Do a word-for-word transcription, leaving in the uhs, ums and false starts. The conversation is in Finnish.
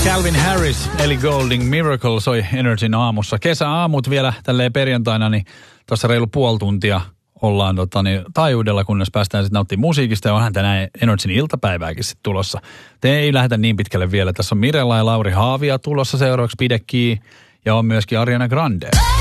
Calvin Harris, Ellie Goulding, Miracle soi Energyn aamussa. Kesäaamut vielä tälleen perjantaina, niin tuossa reilu puoli tuntia ollaan tota, niin, taajuudella, kunnes päästään sitten nauttimaan musiikista. Ja onhan tänään Energyn iltapäivääkin sitten tulossa. Te ei lähdetä niin pitkälle vielä. Tässä on Mirella ja Lauri Haavia tulossa seuraavaksi, pide kiinni. Ja on myöskin Ariana Grande.